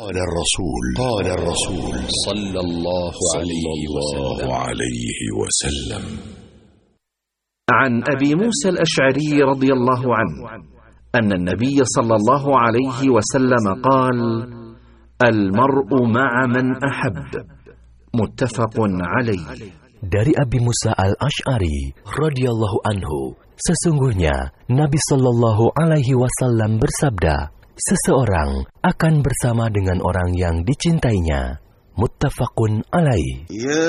قال الرسول صلى الله عليه وسلم. عن أبي موسى الأشعري رضي الله عنه أن النبي صلى الله عليه وسلم قال: المرء مع من أحب. متفق عليه. Dari Abi Musa al-Ash'ari radhiyallahu anhu, sesungguhnya Nabi sallallahu alaihi wasallam bersabda, seseorang akan bersama dengan orang yang dicintainya. Muttafaqun alaih.